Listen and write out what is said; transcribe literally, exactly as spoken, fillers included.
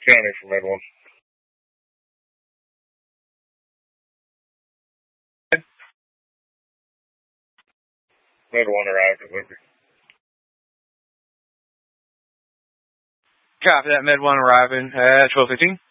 County for Med one. Med one arrived at Liberty. Copy that, Med one arriving at twelve fifteen.